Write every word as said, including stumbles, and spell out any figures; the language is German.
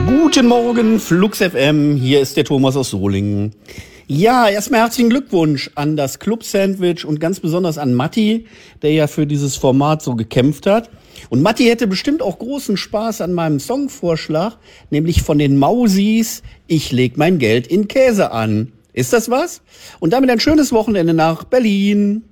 Guten Morgen, Flux F M, hier ist der Thomas aus Solingen. Ja, erstmal herzlichen Glückwunsch an das Club-Sandwich und ganz besonders an Matti, der ja für dieses Format so gekämpft hat. Und Matti hätte bestimmt auch großen Spaß an meinem Songvorschlag, nämlich von den Mausis, ich leg mein Geld in Käse an. Ist das was? Und damit ein schönes Wochenende nach Berlin.